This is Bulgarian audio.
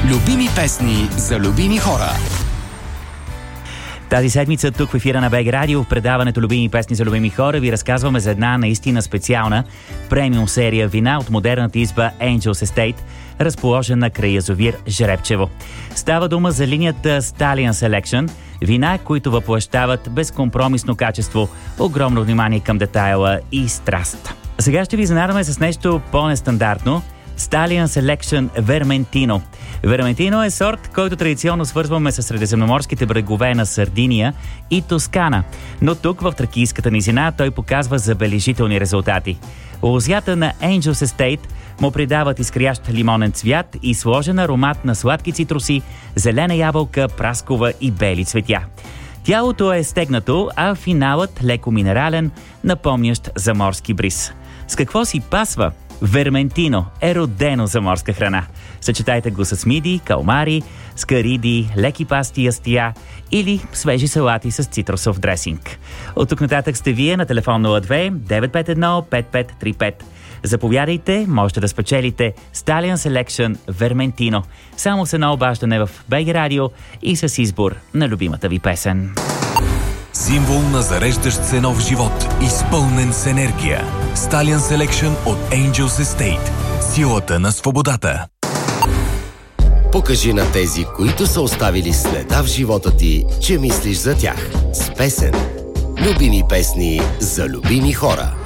Любими песни за любими хора. Тази седмица тук в ефира на БГ Радио, в предаването Любими песни за любими хора, ви разказваме за една наистина специална премиум серия вина от модерната изба Angels Estate, разположена край язовир Жребчево. Става дума за линията Stallion Selection, вина, които въплъщават безкомпромисно качество, огромно внимание към детайла и страст. Сега ще ви изненадаме с нещо по-нестандартно – Stallion Selection Vermentino. Верментино е сорт, който традиционно свързваме с средиземноморските брегове на Сардиния и Тоскана, но тук в тракийската низина той показва забележителни резултати. Лозята на Angels Estate му придават изкрящ лимонен цвят и сложен аромат на сладки цитруси, зелена ябълка, праскова и бели цветя. Тялото е стегнато, а финалът леко минерален, напомнящ за морски бриз. С какво си пасва? Верментино е родено за морска храна. Съчетайте го с миди, калмари, скариди, леки пасти и ястия или свежи салати с цитрусов дресинг. От тук нататък сте вие на телефон 02 951 5535. Заповядайте, можете да спечелите Stallion Selection Vermentino само с едно обаждане в БГ Радио и с избор на любимата ви песен. Символ на зареждащ се нов живот, изпълнен с енергия. Stallion Selection от Angels Estate. Силата на свободата. Покажи на тези, които са оставили следа в живота ти, че мислиш за тях. С песен. Любими песни за любими хора.